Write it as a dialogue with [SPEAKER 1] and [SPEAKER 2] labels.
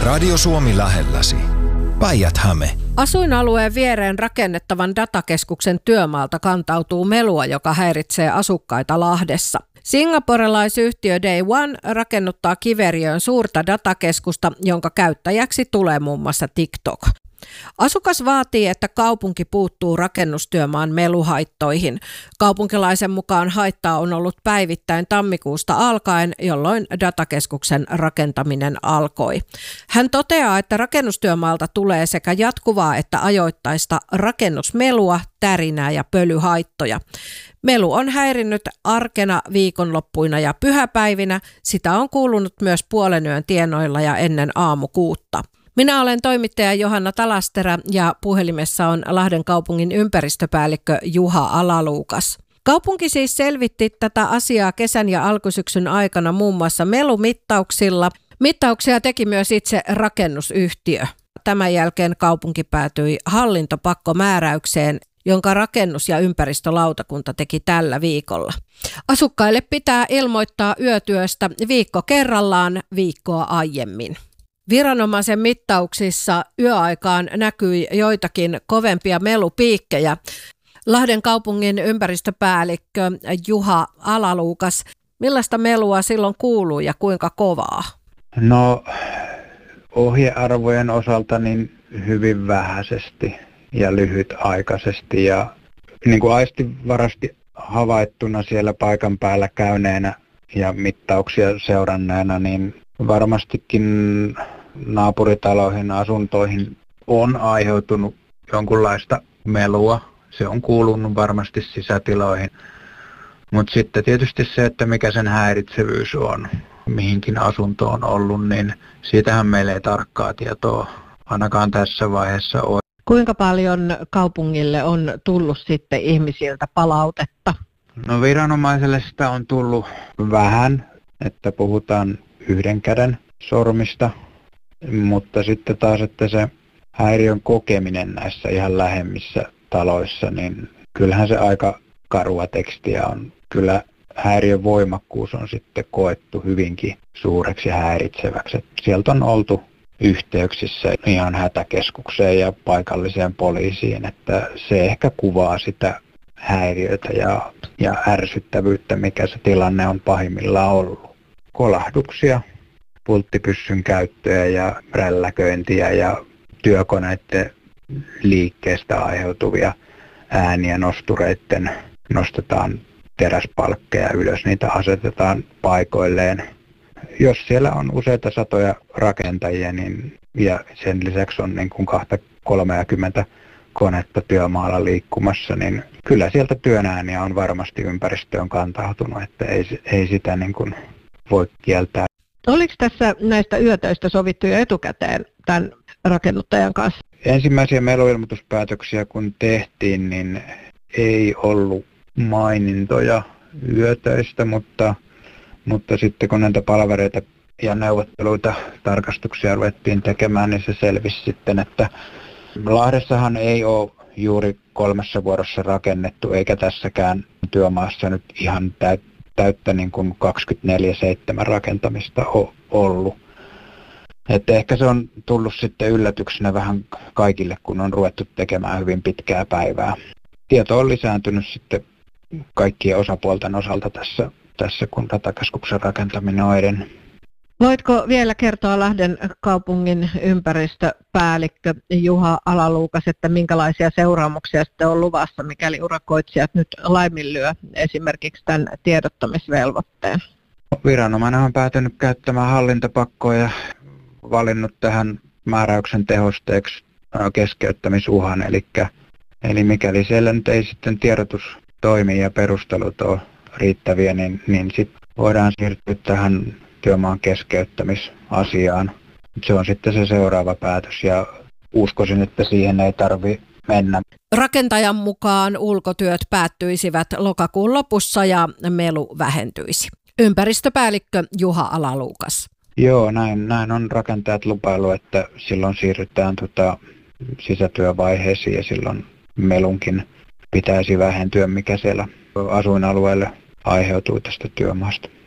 [SPEAKER 1] Radio Suomi lähelläsi. Päijät-Häme.
[SPEAKER 2] Asuinalueen viereen rakennettavan datakeskuksen työmaalta kantautuu melua, joka häiritsee asukkaita Lahdessa. Singaporelaisyhtiö Day One rakennuttaa Kiveriöön suurta datakeskusta, jonka käyttäjäksi tulee muun muassa TikTok. Asukas vaatii, että kaupunki puuttuu rakennustyömaan meluhaittoihin. Kaupunkilaisen mukaan haittaa on ollut päivittäin tammikuusta alkaen, jolloin datakeskuksen rakentaminen alkoi. Hän toteaa, että rakennustyömaalta tulee sekä jatkuvaa että ajoittaista rakennusmelua, tärinää ja pölyhaittoja. Melu on häirinnyt arkena, viikonloppuina ja pyhäpäivinä. Sitä on kuulunut myös puolenyön tienoilla ja ennen aamukuutta. Minä olen toimittaja Johanna Talasterä ja puhelimessa on Lahden kaupungin ympäristöpäällikkö Juha Alaluukas. Kaupunki siis selvitti tätä asiaa kesän ja alkusyksyn aikana muun muassa melumittauksilla. Mittauksia teki myös itse rakennusyhtiö. Tämän jälkeen kaupunki päätyi hallintopakkomääräykseen, jonka rakennus- ja ympäristölautakunta teki tällä viikolla. Asukkaille pitää ilmoittaa yötyöstä viikko kerrallaan viikkoa aiemmin. Viranomaisen mittauksissa yöaikaan näkyi joitakin kovempia melupiikkejä. Lahden kaupungin ympäristöpäällikkö Juha Alaluukas, millaista melua silloin kuuluu ja kuinka kovaa?
[SPEAKER 3] No ohjearvojen osalta niin hyvin vähäisesti ja lyhytaikaisesti ja niin kuin aistivarasti havaittuna siellä paikan päällä käyneenä ja mittauksia seuranneena, niin varmastikin naapuritaloihin, asuntoihin on aiheutunut jonkunlaista melua. Se on kuulunut varmasti sisätiloihin. Mutta sitten tietysti se, että mikä sen häiritsevyys on, mihinkin asunto on ollut, niin siitähän meillä ei tarkkaa tietoa ainakaan tässä vaiheessa ole.
[SPEAKER 2] Kuinka paljon kaupungille on tullut sitten ihmisiltä palautetta?
[SPEAKER 3] No viranomaiselle sitä on tullut vähän, että puhutaan yhden käden sormista, mutta sitten taas, että se häiriön kokeminen näissä ihan lähemmissä taloissa, niin kyllähän se aika karua tekstiä on. Kyllä häiriön voimakkuus on sitten koettu hyvinkin suureksi häiritseväksi. Sieltä on oltu yhteyksissä ihan hätäkeskukseen ja paikalliseen poliisiin, että se ehkä kuvaa sitä häiriötä ja ärsyttävyyttä, mikä se tilanne on pahimmillaan ollut. Kolahduksia, pulttipyssyn käyttöä ja rälläköintiä ja työkoneiden liikkeestä aiheutuvia ääniä nostureitten. Nostetaan teräspalkkeja ylös, niitä asetetaan paikoilleen. Jos siellä on useita satoja rakentajia niin, ja sen lisäksi on niin kuin 20-30 konetta työmaalla liikkumassa, niin kyllä sieltä työn ääniä on varmasti ympäristöön kantautunut, että ei sitä niin kuin voi kieltää.
[SPEAKER 2] Oliko tässä näistä yötöistä sovittu jo etukäteen tämän rakennuttajan kanssa?
[SPEAKER 3] Ensimmäisiä meluilmoituspäätöksiä kun tehtiin, niin ei ollut mainintoja yötöistä, mutta sitten kun näitä palvereita ja neuvotteluita, tarkastuksia ruvettiin tekemään, niin se selvisi sitten, että Lahdessahan ei ole juuri 3 vuorossa rakennettu, eikä tässäkään työmaassa nyt ihan täyttä niin kuin 24/7 rakentamista ollut. Että ehkä se on tullut sitten yllätyksenä vähän kaikille, kun on ruvettu tekemään hyvin pitkää päivää. Tieto on lisääntynyt sitten kaikkien osapuolten osalta tässä kun datakeskuksen rakentaminen on edennyt.
[SPEAKER 2] Voitko vielä kertoa Lahden kaupungin ympäristöpäällikkö Juha Alaluukas, että minkälaisia seuraamuksia sitten on luvassa, mikäli urakoitsijat nyt laiminlyö esimerkiksi tämän tiedottamisvelvoitteen?
[SPEAKER 3] Viranomainen on päätynyt käyttämään hallintopakkoa ja valinnut tähän määräyksen tehosteeksi keskeyttämisuhan. Eli mikäli siellä nyt ei sitten tiedotus toimi ja perustelut ole riittäviä, niin sitten voidaan siirtyä tähän työmaan keskeyttämisasiaan. Se on sitten se seuraava päätös ja uskoisin, että siihen ei tarvitse mennä.
[SPEAKER 2] Rakentajan mukaan ulkotyöt päättyisivät lokakuun lopussa ja melu vähentyisi. Ympäristöpäällikkö Juha Alaluukas.
[SPEAKER 3] Joo, näin on rakentajat lupailu, että silloin siirrytään sisätyövaiheisiin ja silloin melunkin pitäisi vähentyä, mikä siellä asuinalueelle aiheutuu tästä työmaasta.